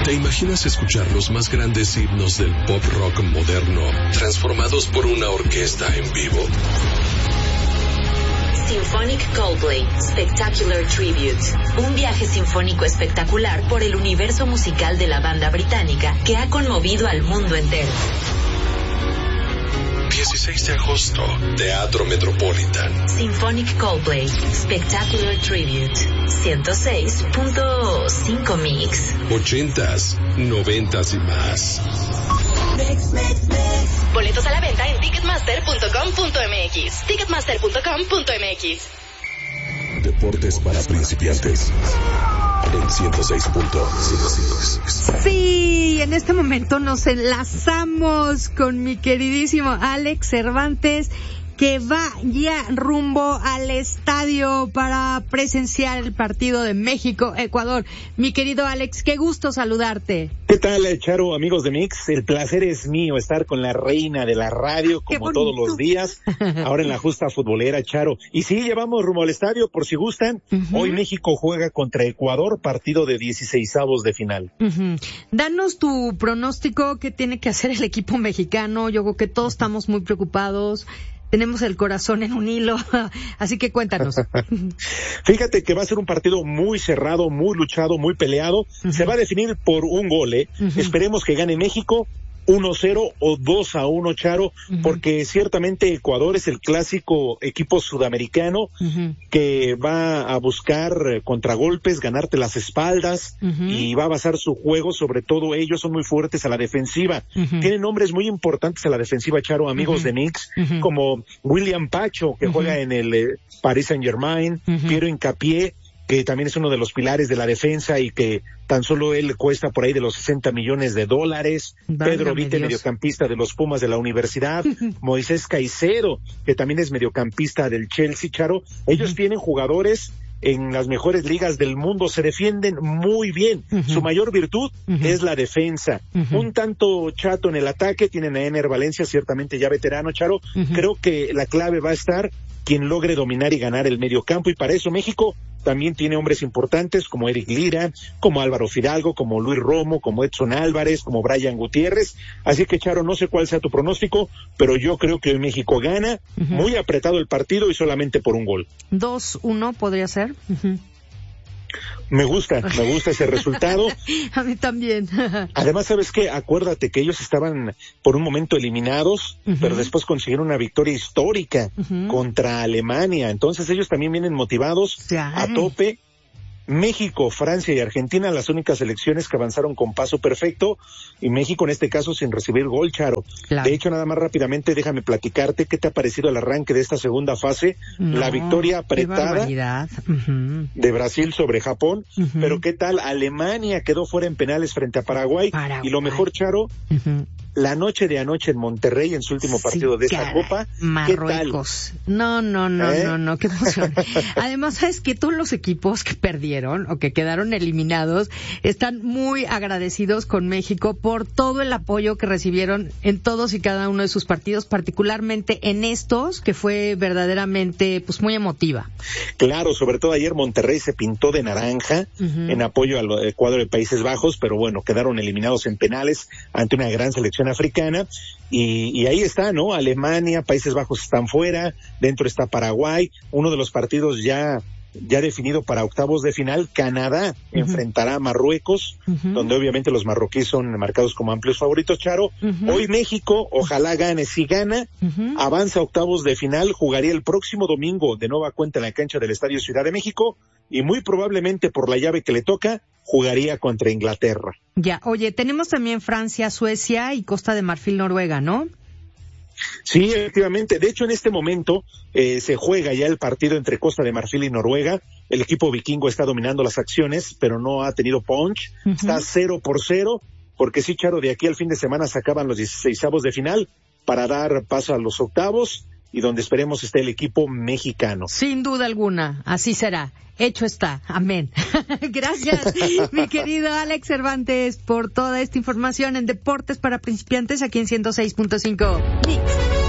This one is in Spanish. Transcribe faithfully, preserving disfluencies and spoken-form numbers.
¿Te imaginas escuchar los más grandes himnos del pop rock moderno transformados por una orquesta en vivo? Symphonic Coldplay Spectacular Tribute. Un viaje sinfónico espectacular por el universo musical de la banda británica que ha conmovido al mundo entero. dieciséis de agosto, Teatro Metropolitan. Symphonic Coldplay Spectacular Tribute. ciento seis punto cinco Mix. Ochentas, noventas y más. Mix, mix, mix. Boletos a la venta en ticketmaster punto com punto m x. ticketmaster punto com punto m x. Deportes para principiantes. En ciento seis punto cinco. Sí, en este momento nos enlazamos con mi queridísimo Alex Cervantes, que va ya rumbo al estadio para presenciar el partido de México-Ecuador. Mi querido Alex, qué gusto saludarte. ¿Qué tal, Charo, amigos de Mix? El placer es mío estar con la reina de la radio, como todos los días, ahora en la justa futbolera, Charo. Y sí, llevamos rumbo al estadio, por si gustan. Uh-huh. Hoy México juega contra Ecuador, partido de dieciseisavos de final. Uh-huh. Danos tu pronóstico, ¿qué tiene que hacer el equipo mexicano? Yo creo que todos estamos muy preocupados. Tenemos el corazón en un hilo, así que cuéntanos. Fíjate que va a ser un partido muy cerrado, muy luchado, muy peleado. Uh-huh. Se va a definir por un gol, ¿eh? Uh-huh. Esperemos que gane México uno cero o dos a uno, Charo, uh-huh. porque ciertamente Ecuador es el clásico equipo sudamericano uh-huh. que va a buscar contragolpes, ganarte las espaldas uh-huh. y va a basar su juego, sobre todo ellos son muy fuertes a la defensiva. Uh-huh. Tienen nombres muy importantes a la defensiva, Charo, amigos uh-huh. de Knicks, uh-huh. como William Pacho, que uh-huh. juega en el eh, Paris Saint-Germain, uh-huh. Piero Hincapié, que también es uno de los pilares de la defensa y que tan solo él cuesta por ahí de los sesenta millones de dólares. Válgame Pedro Vite, Dios. Mediocampista de los Pumas de la Universidad. Moisés Caicedo, que también es mediocampista del Chelsea, Charo. Ellos uh-huh. tienen jugadores en las mejores ligas del mundo, se defienden muy bien. Uh-huh. Su mayor virtud uh-huh. es la defensa. Uh-huh. Un tanto chato en el ataque, tienen a Ener Valencia, ciertamente ya veterano, Charo. Uh-huh. Creo que la clave va a estar quien logre dominar y ganar el medio campo, y para eso México también tiene hombres importantes como Eric Lira, como Álvaro Fidalgo, como Luis Romo, como Edson Álvarez, como Brian Gutiérrez. Así que, Charo, no sé cuál sea tu pronóstico, pero yo creo que hoy México gana, uh-huh. muy apretado el partido y solamente por un gol. dos uno podría ser. Uh-huh. Me gusta, me gusta ese resultado. A mí también. Además, ¿sabes qué? Acuérdate que ellos estaban por un momento eliminados, uh-huh. pero después consiguieron una victoria histórica uh-huh. contra Alemania. Entonces ellos también vienen motivados Ay. a tope. México, Francia y Argentina, las únicas selecciones que avanzaron con paso perfecto, y México en este caso sin recibir gol, Charo. Claro. De hecho, nada más rápidamente, déjame platicarte qué te ha parecido el arranque de esta segunda fase, no, la victoria apretada uh-huh. de Brasil sobre Japón, uh-huh. pero qué tal, Alemania quedó fuera en penales frente a Paraguay, Paraguay. y lo mejor, Charo, uh-huh. la noche de anoche en Monterrey, en su último partido sí, de esta caray. Copa, Marruecos. ¿qué tal? No, no, no, ¿Eh? no, no, qué emoción. Además, ¿sabes qué? Todos los equipos que perdieron o que quedaron eliminados están muy agradecidos con México por todo el apoyo que recibieron en todos y cada uno de sus partidos, particularmente en estos, que fue verdaderamente pues muy emotiva. Claro, sobre todo ayer Monterrey se pintó de naranja uh-huh. en apoyo al cuadro de Países Bajos, pero bueno, quedaron eliminados en penales ante una gran selección africana, y, y ahí está, ¿no? Alemania, Países Bajos están fuera, dentro está Paraguay, uno de los partidos ya ya definido para octavos de final. Canadá uh-huh. enfrentará a Marruecos, uh-huh. donde obviamente los marroquíes son marcados como amplios favoritos, Charo. Uh-huh. Hoy México, ojalá gane, si gana, uh-huh. avanza a octavos de final, jugaría el próximo domingo de nueva cuenta en la cancha del Estadio Ciudad de México, y muy probablemente por la llave que le toca, jugaría contra Inglaterra. Ya, oye, tenemos también Francia, Suecia y Costa de Marfil, Noruega, ¿no? Sí, efectivamente. De hecho, en este momento eh, se juega ya el partido entre Costa de Marfil y Noruega. El equipo vikingo está dominando las acciones, pero no ha tenido punch. Uh-huh. Está cero por cero, porque sí, Charo, de aquí al fin de semana se acaban los dieciseisavos de final para dar paso a los octavos, y donde esperemos esté el equipo mexicano. Sin duda alguna, así será. Hecho está. Amén. Gracias, mi querido Alex Cervantes, por toda esta información en Deportes para Principiantes aquí en ciento seis punto cinco. Mix.